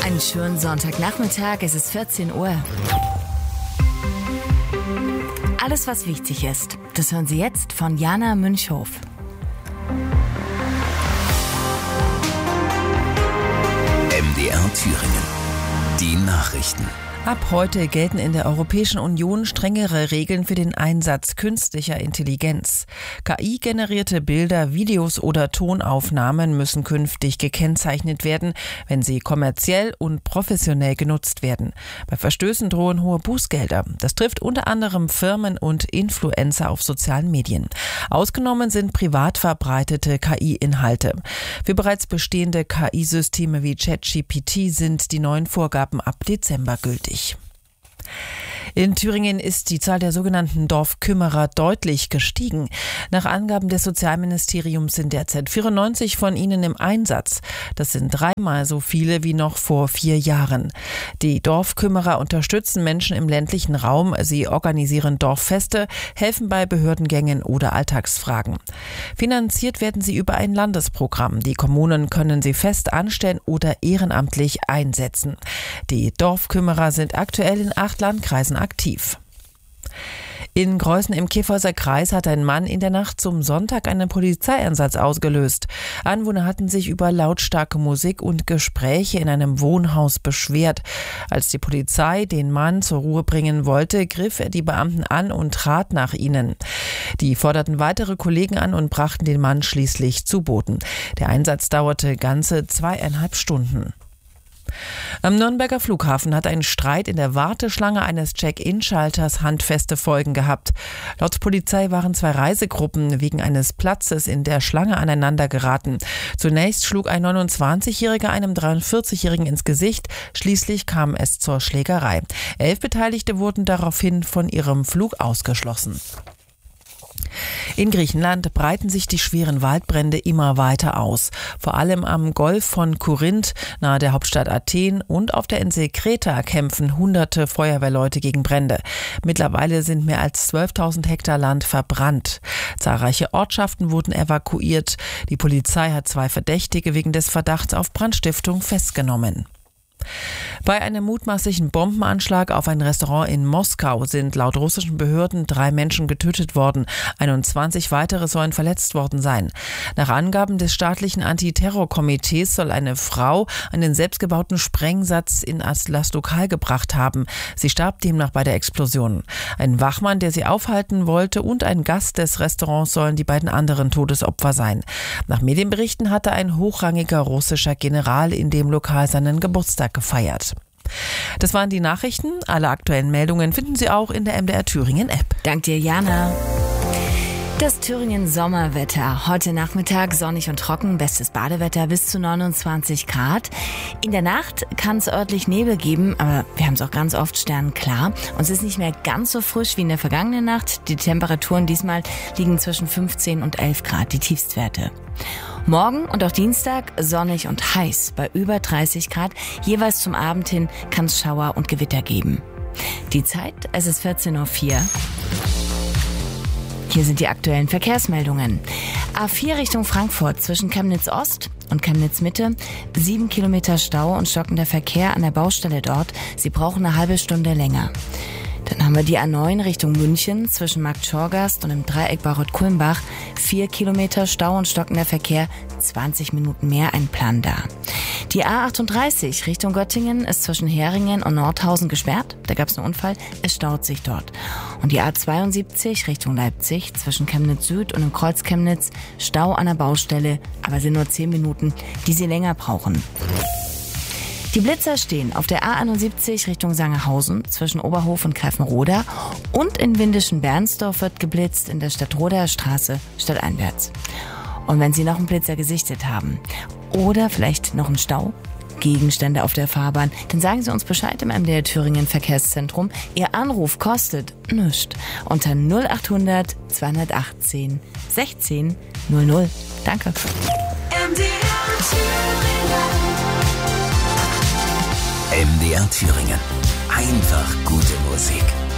Einen schönen Sonntagnachmittag, es ist 14 Uhr. Alles, was wichtig ist, das hören Sie jetzt von Jana Münchhof. MDR Thüringen. Die Nachrichten. Ab heute gelten in der Europäischen Union strengere Regeln für den Einsatz künstlicher Intelligenz. KI-generierte Bilder, Videos oder Tonaufnahmen müssen künftig gekennzeichnet werden, wenn sie kommerziell und professionell genutzt werden. Bei Verstößen drohen hohe Bußgelder. Das trifft unter anderem Firmen und Influencer auf sozialen Medien. Ausgenommen sind privat verbreitete KI-Inhalte. Für bereits bestehende KI-Systeme wie ChatGPT sind die neuen Vorgaben ab Dezember gültig. In Thüringen ist die Zahl der sogenannten Dorfkümmerer deutlich gestiegen. Nach Angaben des Sozialministeriums sind derzeit 94 von ihnen im Einsatz. Das sind 3-mal so viele wie noch vor 4 Jahren. Die Dorfkümmerer unterstützen Menschen im ländlichen Raum. Sie organisieren Dorffeste, helfen bei Behördengängen oder Alltagsfragen. Finanziert werden sie über ein Landesprogramm. Die Kommunen können sie fest anstellen oder ehrenamtlich einsetzen. Die Dorfkümmerer sind aktuell in 8 Landkreisen aktiv. In Greußen im Kyffhäuser Kreis hat ein Mann in der Nacht zum Sonntag einen Polizeieinsatz ausgelöst. Anwohner hatten sich über lautstarke Musik und Gespräche in einem Wohnhaus beschwert. Als die Polizei den Mann zur Ruhe bringen wollte, griff er die Beamten an und trat nach ihnen. Die forderten weitere Kollegen an und brachten den Mann schließlich zu Boden. Der Einsatz dauerte ganze 2,5 Stunden. Am Nürnberger Flughafen hat ein Streit in der Warteschlange eines Check-in-Schalters handfeste Folgen gehabt. Laut Polizei waren 2 Reisegruppen wegen eines Platzes in der Schlange aneinander geraten. Zunächst schlug ein 29-Jähriger einem 43-Jährigen ins Gesicht. Schließlich kam es zur Schlägerei. 11 Beteiligte wurden daraufhin von ihrem Flug ausgeschlossen. In Griechenland breiten sich die schweren Waldbrände immer weiter aus. Vor allem am Golf von Korinth, nahe der Hauptstadt Athen, und auf der Insel Kreta kämpfen hunderte Feuerwehrleute gegen Brände. Mittlerweile sind mehr als 12.000 Hektar Land verbrannt. Zahlreiche Ortschaften wurden evakuiert. Die Polizei hat 2 Verdächtige wegen des Verdachts auf Brandstiftung festgenommen. Bei einem mutmaßlichen Bombenanschlag auf ein Restaurant in Moskau sind laut russischen Behörden 3 Menschen getötet worden. 21 weitere sollen verletzt worden sein. Nach Angaben des staatlichen Antiterrorkomitees soll eine Frau einen selbstgebauten Sprengsatz in das Lokal gebracht haben. Sie starb demnach bei der Explosion. Ein Wachmann, der sie aufhalten wollte, und ein Gast des Restaurants sollen die beiden anderen Todesopfer sein. Nach Medienberichten hatte ein hochrangiger russischer General in dem Lokal seinen Geburtstag gefeiert. Das waren die Nachrichten. Alle aktuellen Meldungen finden Sie auch in der MDR Thüringen App. Dank dir, Jana. Das Thüringen Sommerwetter. Heute Nachmittag sonnig und trocken, bestes Badewetter bis zu 29 Grad. In der Nacht kann es örtlich Nebel geben, aber wir haben es auch ganz oft sternenklar. Und es ist nicht mehr ganz so frisch wie in der vergangenen Nacht. Die Temperaturen diesmal liegen zwischen 15 und 11 Grad, die Tiefstwerte. Morgen und auch Dienstag sonnig und heiß bei über 30 Grad. Jeweils zum Abend hin kann es Schauer und Gewitter geben. Die Zeit, es ist 14:04 Uhr. Hier sind die aktuellen Verkehrsmeldungen. A4 Richtung Frankfurt zwischen Chemnitz Ost und Chemnitz Mitte. 7 Kilometer Stau und stockender Verkehr an der Baustelle dort. Sie brauchen eine halbe Stunde länger. Dann haben wir die A9 Richtung München zwischen Marktschorgast und im Dreieck Bayreuth-Kulmbach. 4 Kilometer Stau und stockender Verkehr, 20 Minuten mehr Einplan da. Die A38 Richtung Göttingen ist zwischen Heringen und Nordhausen gesperrt. Da gab es einen Unfall, es staut sich dort. Und die A72 Richtung Leipzig zwischen Chemnitz Süd und im Kreuz Chemnitz, Stau an der Baustelle, aber sind nur 10 Minuten, die Sie länger brauchen. Die Blitzer stehen auf der A71 Richtung Sangerhausen zwischen Oberhof und Greifenroda, und in Windischen-Bernsdorf wird geblitzt in der Stadtroder Straße stadteinwärts. Und wenn Sie noch einen Blitzer gesichtet haben oder vielleicht noch einen Stau, Gegenstände auf der Fahrbahn, dann sagen Sie uns Bescheid im MDR Thüringen Verkehrszentrum. Ihr Anruf kostet nichts. Unter 0800 218 16 00. Danke. MDR Thüringen. Einfach gute Musik.